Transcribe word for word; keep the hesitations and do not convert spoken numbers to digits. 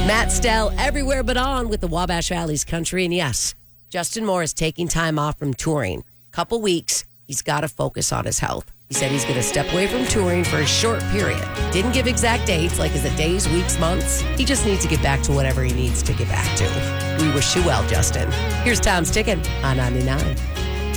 Matt Stell, Everywhere But On with the Wabash Valley's Country. And yes, Justin Moore is taking time off from touring. Couple weeks, he's got to focus on his health. He said he's going to step away from touring for a short period. Didn't give exact dates, like is it days, weeks, months? He just needs to get back to whatever he needs to get back to. We wish you well, Justin. Here's Tom's Ticket on ninety-nine.